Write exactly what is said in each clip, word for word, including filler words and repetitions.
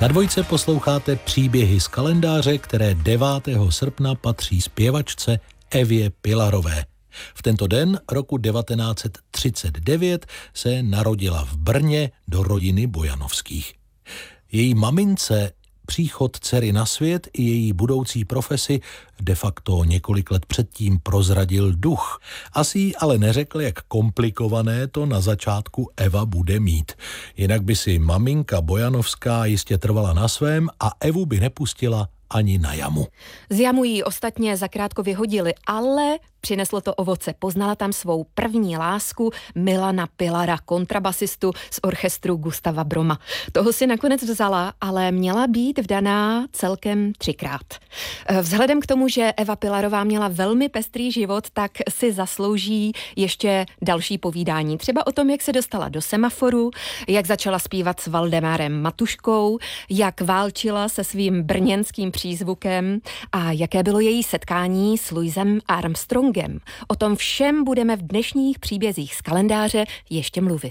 Na Dvojce posloucháte příběhy z kalendáře, které devátého srpna patří zpěvačce Evě Pilarové. V tento den roku devatenáct set třicet devět se narodila v Brně do rodiny Bojanovských. Její mamince příchod dcery na svět i její budoucí profesi de facto několik let předtím prozradil duch. Asi jí ale neřekl, jak komplikované to na začátku Eva bude mít. Jinak by si maminka Bojanovská jistě trvala na svém a Evu by nepustila ani na jamu. Z jamu jí ostatně zakrátko vyhodili, ale přineslo to ovoce. Poznala tam svou první lásku Milana Pilara, kontrabasistu z orchestru Gustava Broma. Toho si nakonec vzala, ale měla být vdaná celkem třikrát. Vzhledem k tomu, že Eva Pilarová měla velmi pestrý život, tak si zaslouží ještě další povídání. Třeba o tom, jak se dostala do Semaforu, jak začala zpívat s Valdemárem Matuškou, jak válčila se svým brněnským přízvukem a jaké bylo její setkání s Louisem Armstrongem. O tom všem budeme v dnešních příbězích z kalendáře ještě mluvit.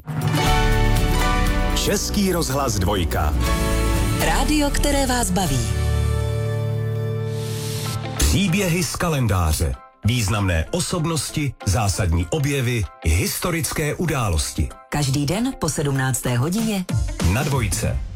Český rozhlas Dvojka. Rádio, které vás baví. Příběhy z kalendáře. Významné osobnosti, zásadní objevy, historické události. Každý den po sedmnácté hodině na Dvojce.